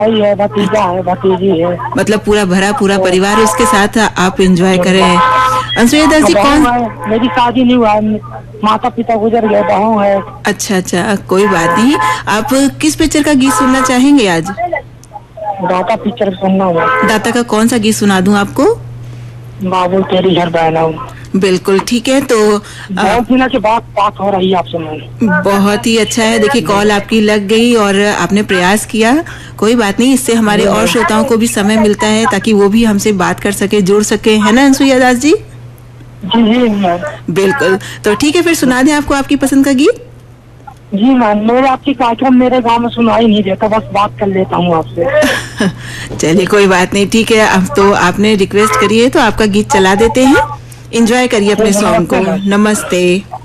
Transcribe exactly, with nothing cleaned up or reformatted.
भाई है, भतीजा है, भतीजी है। मतलब पूरा भरा पूरा परिवार उसके साथ आप एंजॉय करें। अनसुईया दास जी कौन? मेरी शादी नहीं हुआ, माता पिता गुजर गए, बहू है। अच्छा अच्छा, कोई बात नहीं। आप किस पिक्चर का गीत सुनना चाहेंगे आज? दाता पिक्चर सुनना हुआ। दाता का कौन सा गीत सुना दूं आपको? बाबू तेरी घर बहना। बिल्कुल ठीक है। तो बहुत दिनों के बाद बात हो रही है आपसे। मैं बहुत ही अच्छा है। देखिए कॉल आपकी लग गई और आपने प्रयास किया, कोई बात नहीं। इससे हमारे और श्रोताओं को भी समय मिलता है ताकि वो भी हमसे बात कर सके, जुड़ सके, है ना अनसुईया दास जी? जी जी मैम। बिल्कुल। तो ठीक है, फिर सुना दें आपको आपकी पसंद का गीत? जी मैम, मेरे आपकी कार्यक्रम मेरे गांव में सुनाई नहीं देता, बस बात कर लेता हूँ आपसे। चलिए कोई बात नहीं, ठीक है। अब तो आपने रिक्वेस्ट करी है तो आपका गीत चला देते हैं। एंजॉय करिए अपने सॉन्ग को। नमस्ते।